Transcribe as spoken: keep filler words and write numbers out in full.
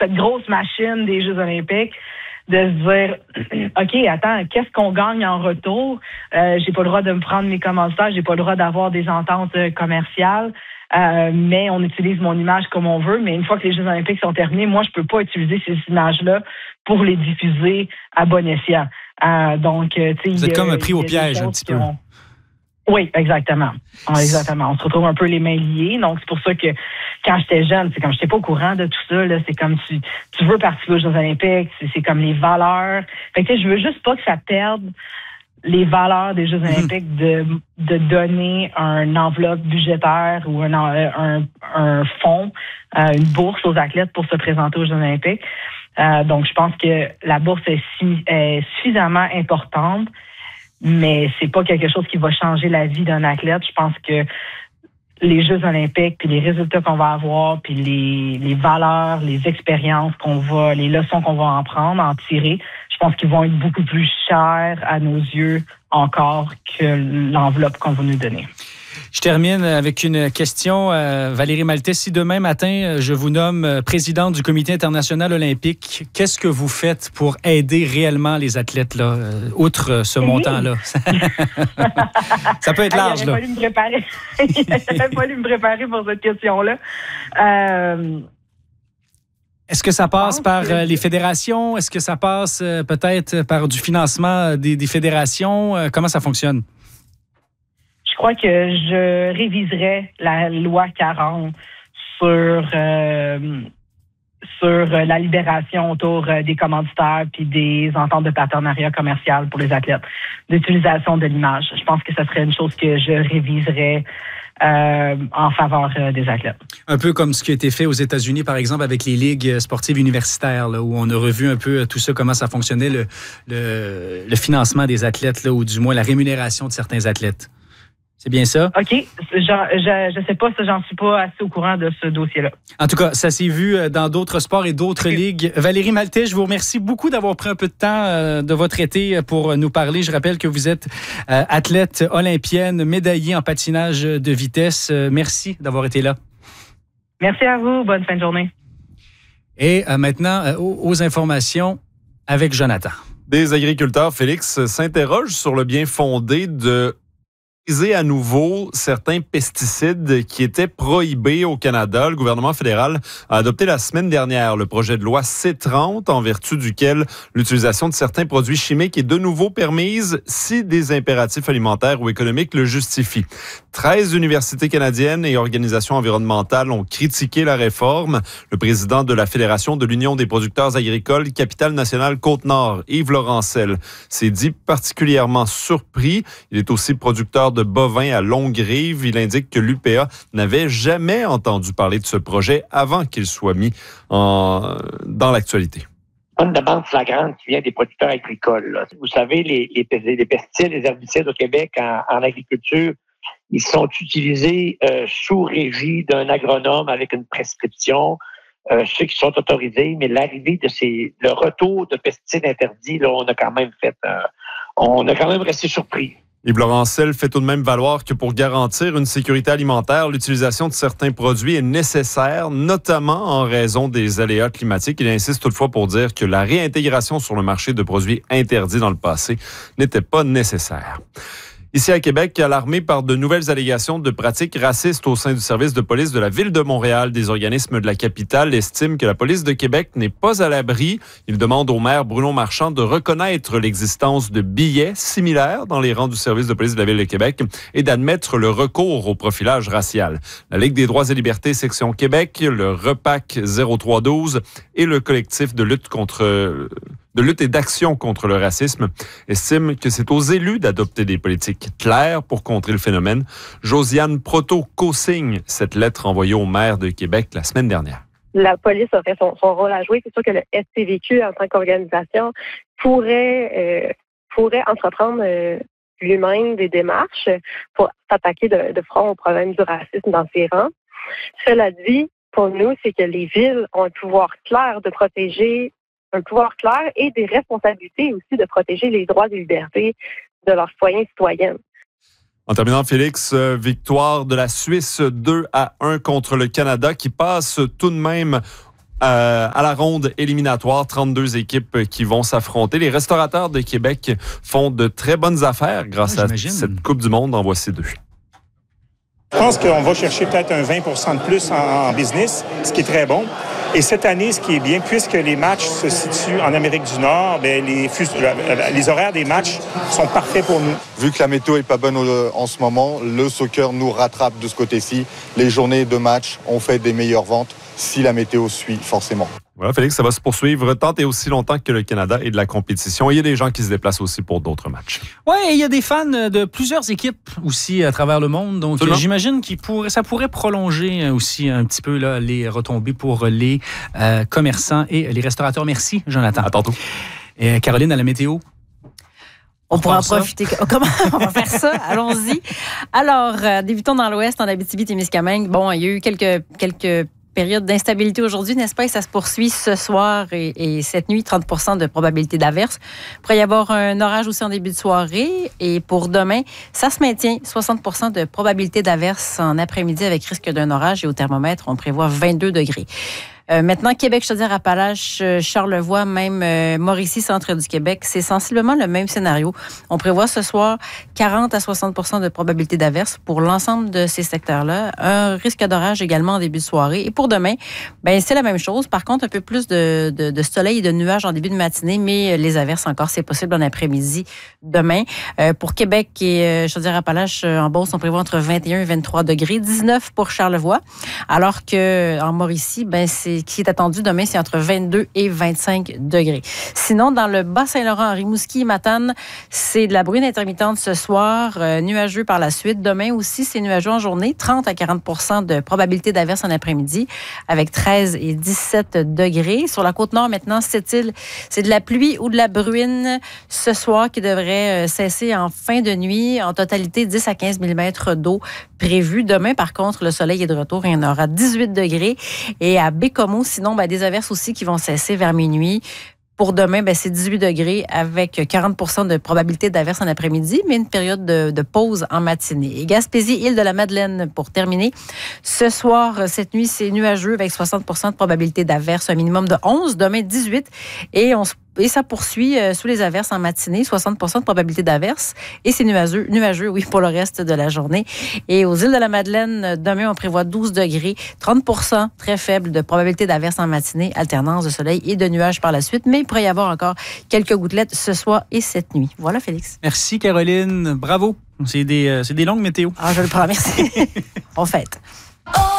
cette grosse machine des Jeux olympiques, de se dire, OK, attends, qu'est-ce qu'on gagne en retour? Euh, j'ai pas le droit de me prendre mes commanditaires, j'ai pas le droit d'avoir des ententes commerciales, euh, mais on utilise mon image comme on veut. Mais une fois que les Jeux olympiques sont terminés, moi, je peux pas utiliser ces images-là pour les diffuser à bon escient. Euh, donc, tu sais, vous êtes comme pris au piège un petit peu. Ont... Oui, exactement. Exactement. On se retrouve un peu les mains liées. Donc, c'est pour ça que quand j'étais jeune, c'est comme j'étais pas au courant de tout ça, là, c'est comme tu, tu veux participer aux Jeux olympiques, c'est, c'est comme les valeurs. Fait que, tu sais, je veux juste pas que ça perde les valeurs des Jeux olympiques mmh. de, de donner un enveloppe budgétaire ou un, un, un fonds, euh, une bourse aux athlètes pour se présenter aux Jeux olympiques. Euh, donc, je pense que la bourse est, si, est suffisamment importante, mais c'est pas quelque chose qui va changer la vie d'un athlète. Je pense que les Jeux olympiques, puis les résultats qu'on va avoir, puis les, les valeurs, les expériences qu'on va, les leçons qu'on va en prendre, en tirer, je pense qu'ils vont être beaucoup plus chers à nos yeux encore que l'enveloppe qu'on va nous donner. Je termine avec une question. Euh, Valérie Maltais, si demain matin, je vous nomme présidente du Comité international olympique, qu'est-ce que vous faites pour aider réellement les athlètes, là, euh, outre ce oui. montant-là? Ça peut être large, ah, il là. Fallu me préparer. Il aurait fallu me préparer pour cette question-là. Euh... Est-ce que ça passe par euh, les fédérations? Est-ce que ça passe euh, peut-être par du financement des, des fédérations? Euh, comment ça fonctionne? Je crois que je réviserai la loi quarante sur euh, sur la libération autour des commanditaires puis des ententes de partenariat commercial pour les athlètes, d'utilisation de l'image. Je pense que ce serait une chose que je réviserais euh, en faveur euh, des athlètes. Un peu comme ce qui a été fait aux États-Unis, par exemple, avec les ligues sportives universitaires, là, où on a revu un peu tout ça, comment ça fonctionnait, le, le, le financement des athlètes, là, ou du moins la rémunération de certains athlètes. C'est bien ça? OK. Je ne sais pas si j'en suis pas assez au courant de ce dossier-là. En tout cas, ça s'est vu dans d'autres sports et d'autres okay. ligues. Valérie Maltais, je vous remercie beaucoup d'avoir pris un peu de temps de votre été pour nous parler. Je rappelle que vous êtes athlète olympienne, médaillée en patinage de vitesse. Merci d'avoir été là. Merci à vous. Bonne fin de journée. Et maintenant, aux informations avec Jonathan. Des agriculteurs, Félix, s'interrogent sur le bien fondé de à nouveau certains pesticides qui étaient prohibés au Canada. Le gouvernement fédéral a adopté la semaine dernière le projet de loi C trente, en vertu duquel l'utilisation de certains produits chimiques est de nouveau permise si des impératifs alimentaires ou économiques le justifient. treize universités canadiennes et organisations environnementales ont critiqué la réforme. Le président de la Fédération de l'Union des producteurs agricoles Capitale-Nationale Côte-Nord, Yves Laurencel, s'est dit particulièrement surpris. Il est aussi producteur de bovins à Longue-Rive. Il indique que l'U P A n'avait jamais entendu parler de ce projet avant qu'il soit mis en, dans l'actualité. Une demande flagrante qui vient des producteurs agricoles. Là. Vous savez, les, les, les pesticides, les herbicides au Québec en, en agriculture, ils sont utilisés euh, sous régie d'un agronome avec une prescription, euh, ceux qui sont autorisés, mais l'arrivée de ces, le retour de pesticides interdits, là, on a quand même fait, euh, on a quand même resté surpris. Yves Laurencel fait tout de même valoir que pour garantir une sécurité alimentaire, l'utilisation de certains produits est nécessaire, notamment en raison des aléas climatiques. Il insiste toutefois pour dire que la réintégration sur le marché de produits interdits dans le passé n'était pas nécessaire. Ici à Québec, alarmé par de nouvelles allégations de pratiques racistes au sein du service de police de la Ville de Montréal, des organismes de la capitale estiment que la police de Québec n'est pas à l'abri. Ils demandent au maire Bruno Marchand de reconnaître l'existence de billets similaires dans les rangs du service de police de la Ville de Québec et d'admettre le recours au profilage racial. La Ligue des droits et libertés section Québec, le REPAC zéro trois douze et le collectif de lutte contre... de lutte et d'action contre le racisme, estiment que c'est aux élus d'adopter des politiques claires pour contrer le phénomène. Josiane Proto co-signe cette lettre envoyée au maire de Québec la semaine dernière. La police aurait son, son rôle à jouer. C'est sûr que le S P V Q, en tant qu'organisation, pourrait, euh, pourrait entreprendre euh, lui-même des démarches pour s'attaquer de, de front au problème du racisme dans ses rangs. Cela dit, pour nous, c'est que les villes ont un pouvoir clair de protéger un pouvoir clair et des responsabilités aussi de protéger les droits et libertés de leurs citoyens et citoyennes. En terminant, Félix, euh, victoire de la Suisse deux à un contre le Canada qui passe tout de même Euh, à la ronde éliminatoire, trente-deux équipes qui vont s'affronter. Les restaurateurs de Québec font de très bonnes affaires grâce ouais, à cette Coupe du Monde. En voici deux. Je pense qu'on va chercher peut-être un vingt pour cent de plus en, en business, ce qui est très bon. Et cette année, ce qui est bien, puisque les matchs se situent en Amérique du Nord, bien, les, les horaires des matchs sont parfaits pour nous. Vu que la météo n'est pas bonne en ce moment, le soccer nous rattrape de ce côté-ci. Les journées de match, on fait des meilleures ventes si la météo suit forcément. Voilà, Félix, ça va se poursuivre tant et aussi longtemps que le Canada est de la compétition. Il y a des gens qui se déplacent aussi pour d'autres matchs. Oui, il y a des fans de plusieurs équipes aussi à travers le monde. Donc, Absolument. J'imagine que pourrait, ça pourrait prolonger aussi un petit peu là, les retombées pour les euh, commerçants et les restaurateurs. Merci, Jonathan. À tantôt. Et Caroline, à la météo. On, on pourra en profiter. Comment on va faire ça? Allons-y. Alors, euh, débutons dans l'Ouest, en Abitibi-Témiscamingue. Bon, il y a eu quelques... quelques période d'instabilité aujourd'hui, n'est-ce pas? Et ça se poursuit ce soir et, et cette nuit, trente pour cent de probabilité d'averse. Il pourrait y avoir un orage aussi en début de soirée. Et pour demain, ça se maintient, soixante pour cent de probabilité d'averse en après-midi avec risque d'un orage. Et au thermomètre, on prévoit vingt-deux degrés. Euh, maintenant, Québec, Chaudière-Appalaches, Charlevoix, même euh, Mauricie, centre du Québec, c'est sensiblement le même scénario. On prévoit ce soir quarante à soixante pour cent de probabilité d'averse pour l'ensemble de ces secteurs-là. Un risque d'orage également en début de soirée. Et pour demain, ben c'est la même chose. Par contre, un peu plus de, de, de soleil et de nuages en début de matinée, mais les averses encore, c'est possible en après-midi demain. Euh, pour Québec et euh, Chaudière-Appalaches, en Beauce, on prévoit entre vingt et un et vingt-trois degrés, dix-neuf pour Charlevoix, alors que en Mauricie, ben c'est qui est attendu demain, c'est entre vingt-deux et vingt-cinq degrés. Sinon, dans le Bas-Saint-Laurent, Rimouski et Matane, c'est de la bruine intermittente ce soir, euh, nuageux par la suite. Demain aussi, c'est nuageux en journée, trente à quarante pour cent de probabilité d'averse en après-midi, avec treize et dix-sept degrés. Sur la Côte-Nord, maintenant, Sept-Îles, c'est de la pluie ou de la bruine ce soir qui devrait euh, cesser en fin de nuit. En totalité, dix à quinze millimètres d'eau prévue. Demain, par contre, le soleil est de retour et il y en aura dix-huit degrés. Et à Bécomo, sinon, ben, des averses aussi qui vont cesser vers minuit. Pour demain, ben, c'est dix-huit degrés avec quarante pour cent de probabilité d'averse en après-midi, mais une période de, de pause en matinée. Et Gaspésie, Île-de-la-Madeleine, pour terminer. Ce soir, cette nuit, c'est nuageux avec soixante pour cent de probabilité d'averse, un minimum de onze. Demain, dix-huit. Et on se Et ça poursuit euh, sous les averses en matinée, soixante pour cent de probabilité d'averse. Et c'est nuageux, nuageux, oui, pour le reste de la journée. Et aux îles de la Madeleine, demain, on prévoit douze degrés, trente pour cent, très faible de probabilité d'averse en matinée, alternance de soleil et de nuages par la suite. Mais il pourrait y avoir encore quelques gouttelettes ce soir et cette nuit. Voilà, Félix. Merci, Caroline. Bravo. C'est des, euh, c'est des longues météos. Ah, je le prends, merci. On fête.